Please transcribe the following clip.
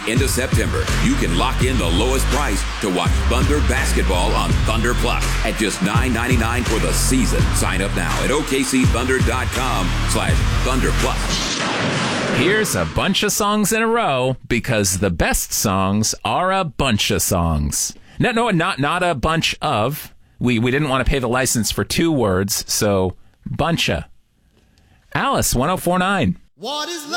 into September, you can lock in the lowest price to watch Thunder basketball on Thunder Plus at just $9.99 for the season. Sign up now at OKCThunder.com/Thunder Plus. Here's a bunch of songs in a row because the best songs are a bunch of songs. No, not a bunch of. We didn't want to pay the license for 2 words, so buncha. Alice, 104.9. What is love?